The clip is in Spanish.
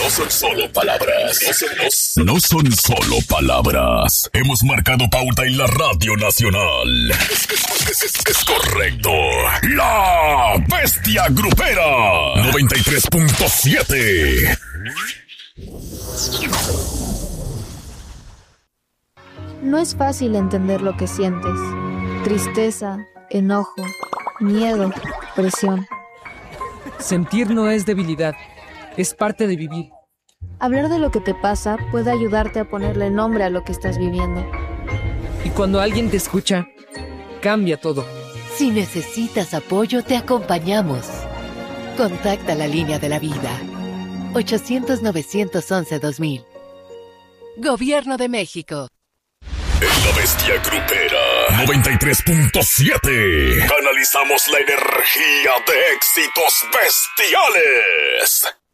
No son solo palabras. No son solo palabras. Hemos marcado pauta en la Radio Nacional. Es correcto. La Bestia Grupera. 93.7. No es fácil entender lo que sientes. Tristeza, enojo, miedo, presión. Sentir no es debilidad, es parte de vivir. Hablar de lo que te pasa puede ayudarte a ponerle nombre a lo que estás viviendo. Y cuando alguien te escucha, cambia todo. Si necesitas apoyo, te acompañamos. Contacta la línea de la vida. 800-911-2000. Gobierno de México. En la Bestia Grupera 93.7 canalizamos la energía de éxitos bestiales.